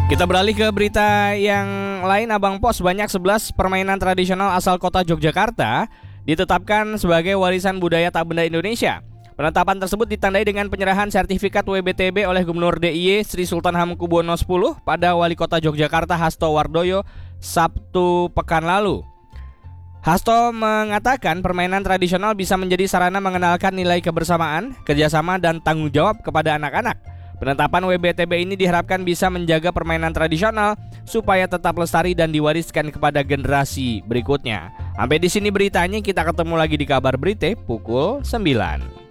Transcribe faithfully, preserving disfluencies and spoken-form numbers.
Kita beralih ke berita yang lain. Abang Pos, banyak sebelas permainan tradisional asal kota Yogyakarta ditetapkan sebagai warisan budaya tak benda Indonesia. Penetapan tersebut ditandai dengan penyerahan sertifikat W B T B oleh Gubernur D I Y Sri Sultan Hamengkubuwono X pada Wali Kota Yogyakarta Hasto Wardoyo Sabtu pekan lalu. Hasto mengatakan permainan tradisional bisa menjadi sarana mengenalkan nilai kebersamaan, kerjasama, dan tanggung jawab kepada anak-anak. Penetapan W B T B ini diharapkan bisa menjaga permainan tradisional supaya tetap lestari dan diwariskan kepada generasi berikutnya. Sampai di sini beritanya, kita ketemu lagi di kabar berita pukul sembilan.